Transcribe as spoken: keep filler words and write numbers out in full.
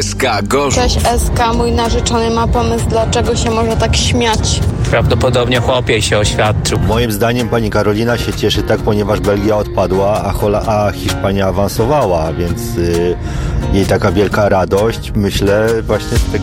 S K Gorzów. Cześć S K, mój narzeczony ma pomysł, dlaczego się może tak śmiać. Prawdopodobnie chłopiej się oświadczył. Moim zdaniem pani Karolina się cieszy tak, ponieważ Belgia odpadła, a, Hola- a Hiszpania awansowała, więc y, jej taka wielka radość, myślę, właśnie z tego